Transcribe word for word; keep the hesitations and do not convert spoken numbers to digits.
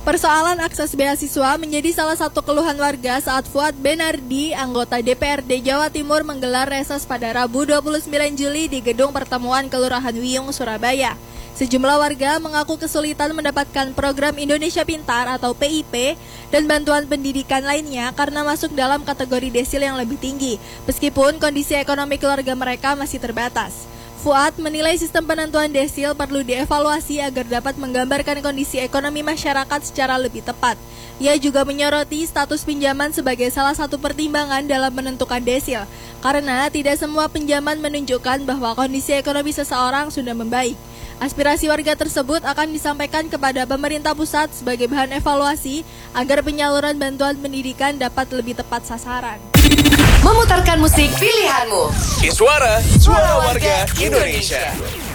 Persoalan akses beasiswa menjadi salah satu keluhan warga saat Fuad Benardi, anggota D P R D Jawa Timur menggelar reses pada Rabu dua puluh sembilan Juli di Gedung Pertemuan Kelurahan Wiyung, Surabaya. Sejumlah warga mengaku kesulitan mendapatkan program Indonesia Pintar atau P I P dan bantuan pendidikan lainnya karena masuk dalam kategori desil yang lebih tinggi, meskipun kondisi ekonomi keluarga mereka masih terbatas. Fuad menilai sistem penentuan desil perlu dievaluasi agar dapat menggambarkan kondisi ekonomi masyarakat secara lebih tepat. Ia juga menyoroti status pinjaman sebagai salah satu pertimbangan dalam menentukan desil, karena tidak semua pinjaman menunjukkan bahwa kondisi ekonomi seseorang sudah membaik. Aspirasi warga tersebut akan disampaikan kepada pemerintah pusat sebagai bahan evaluasi agar penyaluran bantuan pendidikan dapat lebih tepat sasaran. Memutarkan musik pilihanmu. Iswara, suara warga Indonesia.